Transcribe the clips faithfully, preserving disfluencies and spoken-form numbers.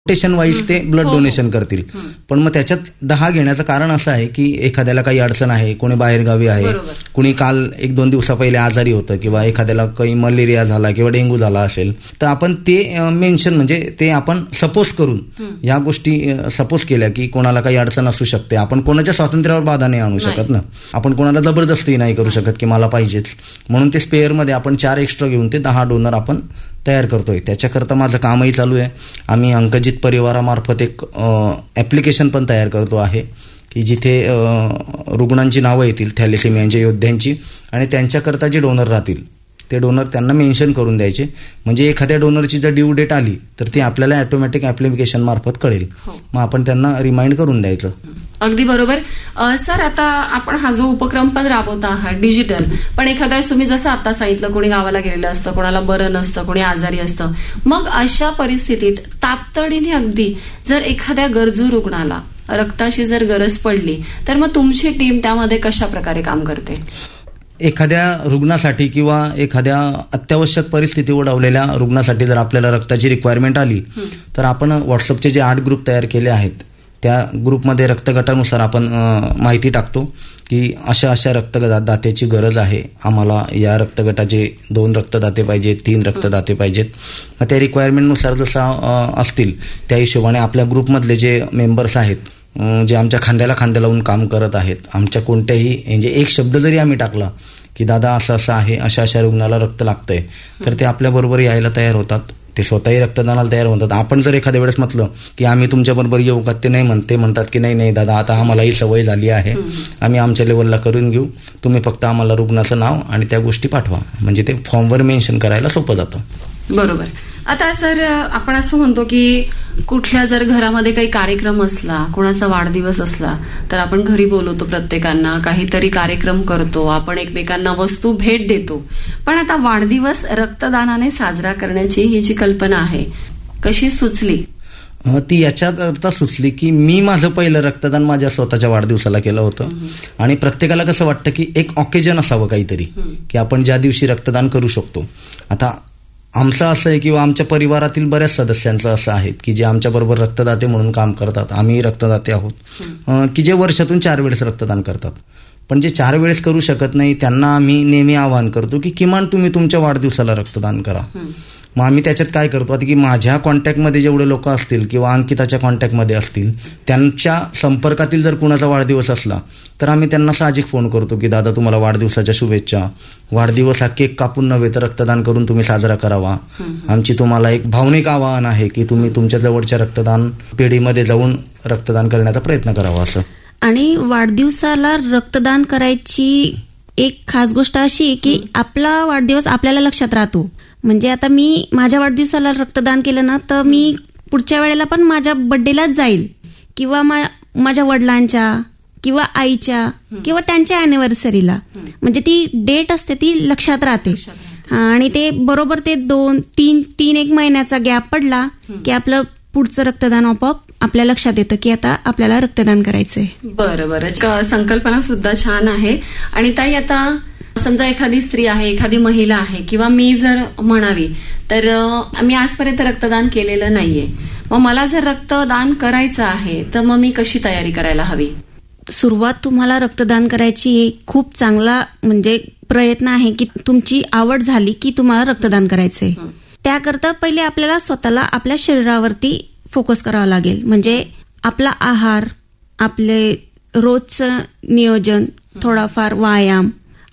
Rotation wise ते blood donation करतील. पण मग त्याच्यात दहा घेण्याचं कारण असं आहे की एखाद्याला काही अडचण आहे, कोणी बाहेरगावी आहे, कोणी काल एक दोन दिवसा पहिले आजारी होतं, किंवा एखाद्याला काही मलेरिया झाला किंवा डेंग्यू झाला असेल, तर आपण ते मेन्शन म्हणजे ते आपण सपोज करून ह्या गोष्टी सपोज केल्या की कोणाला काही अडचण असू शकते. आपण कोणाच्या स्वातंत्र्यावर बाधा नाही आणू शकत ना, आपण कोणाला जबरदस्ती नाही करू शकत की मला पाहिजेच. म्हणून ते स्पेअरमध्ये आपण चार एक्स्ट्रा घेऊन ते दहा डोनर आपण तयार करतोय. त्याच्याकरता माझं कामही चालू आहे. आम्ही अंकजित परिवारामार्फत एक ॲप्लिकेशन पण तयार करतो आहे की जिथे रुग्णांची नावं येतील थॅलेसेमियाच्या योद्ध्यांची, आणि त्यांच्याकरता जे डोनर राहतील ते डोनर त्यांना मेन्शन करून द्यायचे. म्हणजे एखाद्या डोनरची जर ड्यू डेट आली तर ती आपल्याला ऑटोमॅटिक ॲप्लिकेशन मार्फत कळेल. मग आपण त्यांना रिमाइंड करून द्यायचं. अगदी बरोबर. सर, आता आपण हा जो उपक्रम पण राबवता आहात डिजिटल, पण एखाद्या तुम्ही जसं आता सांगितलं कोणी गावाला गेलेलं असतं, कोणाला बरं नसतं, कोणी आजारी असतं, मग अशा परिस्थितीत तातडीने अगदी जर एखाद्या गरजू रुग्णाला रक्ताची जर गरज पडली तर मग तुमची टीम त्यामध्ये कशा प्रकारे काम करते? एखाद्या रुग्णासाठी किंवा एखाद्या अत्यावश्यक परिस्थिती ओढवलेल्या रुग्णासाठी जर आपल्याला रक्ताची रिक्वायरमेंट आली तर आपण व्हॉट्सअपचे जे आठ ग्रुप तयार केले आहेत त्या ग्रुपमध्ये रक्तगटानुसार आपण माहिती टाकतो की अशा अशा रक्तदात्याची गरज आहे, आम्हाला या रक्तगटाचे दोन रक्तदाते पाहिजेत, तीन रक्तदाते पाहिजेत. मग त्या रिक्वायरमेंटनुसार जसं असतील त्या हिशोबाने आपल्या ग्रुपमधले जे मेंबर्स आहेत, जे आमच्या खांद्याला खांद्या लावून काम करत आहेत, आमच्या कोणत्याही म्हणजे एक शब्द जरी आम्ही टाकला की दादा असं असं आहे, अशा अशा रुग्णाला रक्त लागतंय, तर ते आपल्याबरोबर यायला तयार होतात. ते स्वतःही रक्तदानाला तयार होतात. आपण जर एखाद्या वेळेस म्हटलं की आम्ही तुमच्याबरोबर येऊ का, ते नाही म्हणते म्हणतात की नाही नाही दादा आता आम्हाला ही सवय झाली आहे, आम्ही आमच्या लेवलला करून घेऊ, तुम्ही फक्त आम्हाला रुग्णाचं नाव आणि त्या गोष्टी पाठवा. म्हणजे ते फॉर्मवर मेन्शन करायला सोपं जातं. बरोबर. आता सर, आपण असं म्हणतो की कुठल्या जर घरामध्ये काही कार्यक्रम असला, कोणाचा वाढदिवस असला तर आपण घरी बोलवतो प्रत्येकांना, काहीतरी कार्यक्रम करतो, आपण एकमेकांना वस्तू भेट देतो. पण आता वाढदिवस रक्तदानाने साजरा करण्याची ही जी कल्पना आहे कशी सुचली? ती याच्याकरता सुचली की मी माझं पहिलं रक्तदान माझ्या स्वतःच्या वाढदिवसाला केलं होतं. आणि प्रत्येकाला कसं वाटतं की एक ऑकेजन असावं काहीतरी की आपण ज्या दिवशी रक्तदान करू शकतो. आता आमचं असं आहे किंवा आमच्या परिवारातील बऱ्याच सदस्यांचं असं आहे की जे आमच्याबरोबर रक्तदाते म्हणून काम करतात, आम्ही रक्तदाते आहोत, की जे वर्षातून चार वेळेस रक्तदान करतात. पण जे चार वेळेस करू शकत नाही त्यांना आम्ही नेहमी आवाहन करतो की किमान तुम्ही तुमच्या वाढदिवसाला रक्तदान करा. मग आम्ही त्याच्यात काय करतो आता की माझ्या कॉन्टॅक्टमध्ये जेवढे लोक असतील किंवा अंकिताच्या कॉन्टॅक्टमध्ये असतील, त्यांच्या संपर्कातील जर कुणाचा वाढदिवस असला तर आम्ही त्यांना साहजिक फोन करतो की दादा तुम्हाला वाढदिवसाच्या शुभेच्छा, वाढदिवस हा केक कापून नव्हे तर रक्तदान करून तुम्ही साजरा करावा. आमची तुम्हाला एक भावनिक आवाहन आहे की तुम्ही तुमच्या जवळच्या रक्तदान पेढीमध्ये जाऊन रक्तदान करण्याचा प्रयत्न करावा असं. आणि वाढदिवसाला रक्तदान करायची एक खास गोष्ट अशी की आपला वाढदिवस आपल्याला लक्षात राहतो. म्हणजे आता मी माझ्या वाढदिवसाला रक्तदान केलं ना तर मी पुढच्या वेळेला पण माझ्या बर्थडेलाच जाईल किंवा माझ्या वडिलांच्या किंवा आईच्या किंवा त्यांच्या अॅनिव्हर्सरीला. म्हणजे ती डेट असते ती लक्षात राहते. आणि ते बरोबर ते दोन तीन तीन एक महिन्याचा गॅप पडला की आपलं पुढचं रक्तदान आपोआप आपल्या लक्षात येतं की आता आपल्याला रक्तदान करायचंय. बरं बरं. संकल्पना सुद्धा छान आहे. आणि ताई, आता समजा एखादी स्त्री आहे, एखादी महिला आहे किंवा मी जर म्हणावी तर मी आजपर्यंत रक्तदान केलेलं नाहीये, मग मला जर रक्तदान करायचं आहे तर मग मी कशी तयारी करायला हवी? सुरुवात तुम्हाला रक्तदान करायची खूप चांगला म्हणजे प्रयत्न आहे की तुमची आवड झाली की तुम्हाला रक्तदान करायचंय. त्याकरता पहिले आपल्याला स्वतःला आपल्या शरीरावरती फोकस करावा लागेल. म्हणजे आपला आहार, आपले रोजचं नियोजन, थोडाफार व्यायाम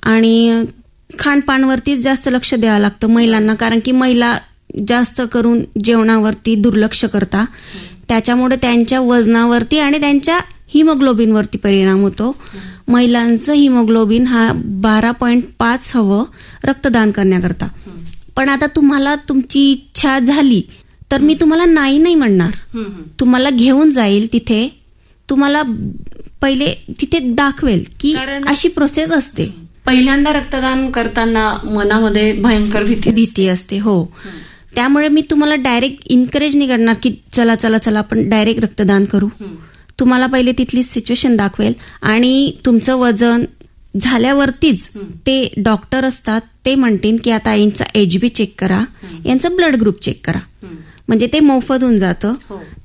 आणि खानपानवरती जास्त लक्ष द्यावं लागतं महिलांना. कारण की महिला जास्त करून जेवणावरती दुर्लक्ष करता, त्याच्यामुळे त्यांच्या वजनावरती आणि त्यांच्या हिमोग्लोबिनवरती परिणाम होतो. महिलांचं हिमोग्लोबिन हा बारा पॉईंट पाच हवं रक्तदान करण्याकरता. पण आता तुम्हाला तुमची इच्छा झाली तर मी तुम्हाला नाही नाही म्हणणार, तुम्हाला घेऊन जाईल तिथे, तुम्हाला पहिले तिथे दाखवेल की अशी प्रोसेस असते. पहिल्यांदा रक्तदान करताना मनामध्ये भयंकर भीती भीती असते. हो, त्यामुळे मी तुम्हाला डायरेक्ट इन्करेज नाही करणार की चला चला चला आपण डायरेक्ट रक्तदान करू. तुम्हाला पहिले तिथली सिच्युएशन दाखवेल आणि तुमचं वजन झाल्यावरतीच ते डॉक्टर असतात ते म्हणतील की आता यांचा एच बी चेक करा, यांचा ब्लड ग्रुप चेक करा. म्हणजे ते मोफत होऊन जातं.